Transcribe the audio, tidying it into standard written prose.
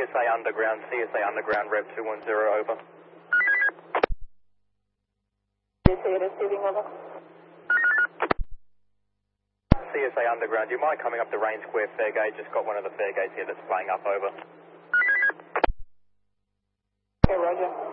CSA Underground, Rev 210, over. CSA receiving, over. CSA Underground, do you mind coming up to Rain Square Fairgate? Just got one of the Fairgates here that's playing up, over. Okay, roger.